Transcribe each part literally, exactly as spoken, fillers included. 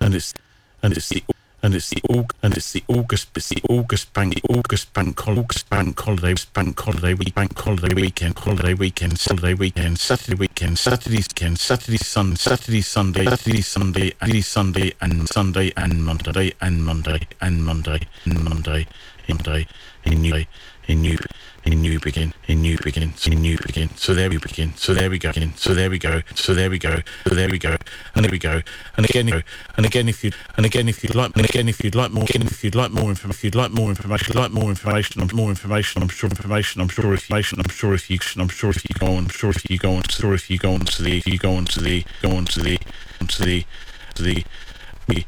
and it's and it's the and it's the Aug and it's the August it's the August bank August bank August bank holiday bank holiday week bank holiday weekend holiday weekend Saturday weekend Saturday weekend Saturday weekend Saturday Sun Saturday Sunday Saturday Sunday Saturday Sunday and Sunday and Monday and Monday and Monday and Monday in Monday in new in new in new begin in new begin in new begin so there we begin so there we go so there we go so there we go so there we go and there we go and again and again if you and again if you'd like and again if you'd like more again if you'd like more information if you'd like more information like more information I'm more information I'm sure information I'm sure if information I'm sure if you I'm sure if you go on I'm sure if you go on sure if you go on to the if you go on to the go on to the to the to the the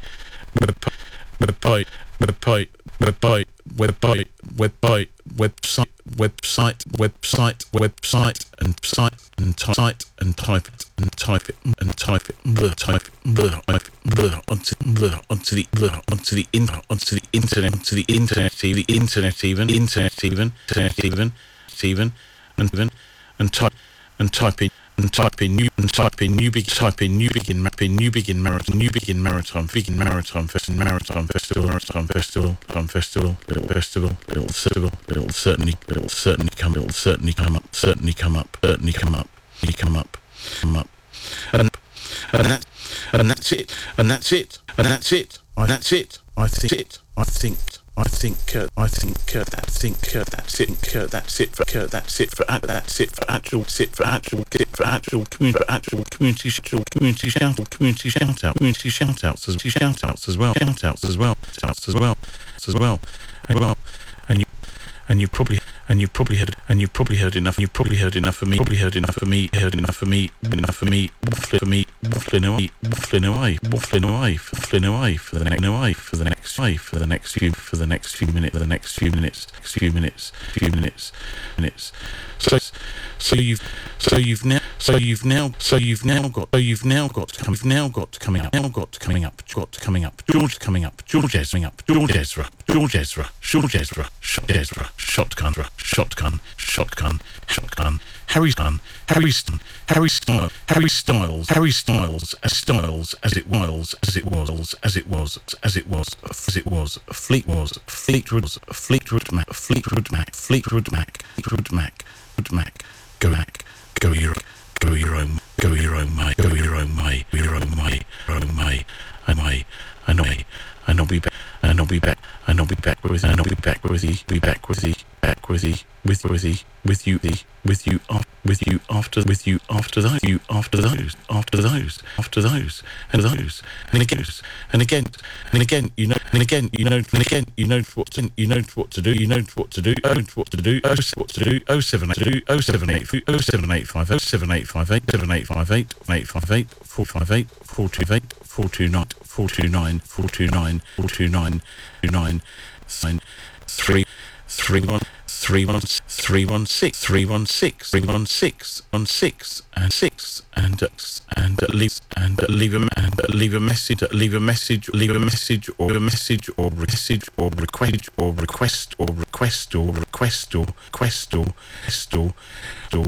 website website website website website website website website website and site and type and type it and type it and type it blah, type it blah, blah, onto blah, onto the blah, onto the in onto the internet onto the internet the internet even internet even internet even even and even and type and type in and type in new and type in new big type in new begin map in new begin marathon new begin marathon vegan marathon festival marathon festival marathon festival marathon festival little festival little festival it'll certainly it'll certainly come it'll certainly come up certainly come up certainly come up certainly come up come up and and that and that's it and that's it and that's it and that's it I think it I think I think uh, I think uh, I think uh, that's it uh, that's it for uh, that's it for uh, that's it for actual sit for actual sit for actual community for actual community actual community shout out community shout out community shout outs as shout outs as well shout outs as well outs as well as well as well and you and you probably and you probably heard and you probably heard enough you probably heard enough for me probably heard enough for me heard enough for me enough for me waffling for me waffling away waffling away waffling away waffling away for the next away for the next way for the next few for the next few minutes for the next few minutes few minutes few minutes minutes so so you've so you've now so you've now so you've now got so you've now got to come you've now got to coming up now got to coming up got to coming up George coming up George Ezra up George Ezra George Ezra George Ezra Shot Ezra shotgun shotgun shotgun shotgun Harry Stun Harry Stun Harry Styles Harry Styles Harry Styles as Styles as it was as it was as it was as it was as it was Fleet was Fleetwood Fleetwood Mac Fleetwood Mac Fleetwood Mac Fleetwood Mac Mac go back go your go your own go your own way go your own way your own way your own way and I and I and I'll be back and I'll be back and I'll be back with and I'll be back with you be back with you back with you with with you with you the with you with you after with you after those you after those after those after those and those and again and again and again you know and again you know and again you know what to, you know what to do you know what to do oh what to do oh what to do oh seven eight do oh seven eight oh seven eight five oh seven eight five eight seven eight five eight eight five eight four five eight four two eight four two nine four two nine four two nine four two nine two nine sign three three one three one three one six three one six three one six one six and six and uh, and uh, leave and uh, leave a and uh, leave a message uh, leave a message leave a message or a message or message or request or request or request or request or request or request or or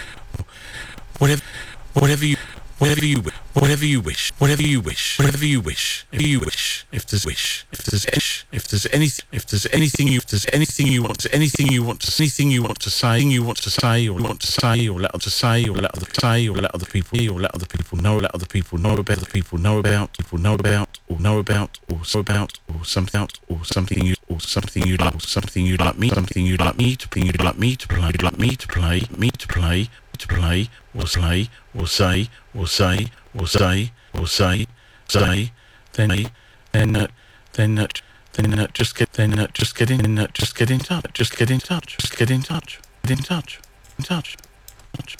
whatever whatever you whatever you whatever you wish whatever you wish whatever you wish if you wish if there's wish if there's ish if there's anything if there's anything you if there's anything you want to anything you want to anything you want to say you want to say or want to say or let others say or let other say or let other people or let other people know let other people know about other people know about people know about or know about or so about or something out or something you or something you like or something you like me something you like me to you like me to play like me to play me to play to play or say or say or say or say or say say then then uh, then uh, then uh, just get then uh, just get in uh, just get in touch just get in touch just get in touch get in touch in touch touch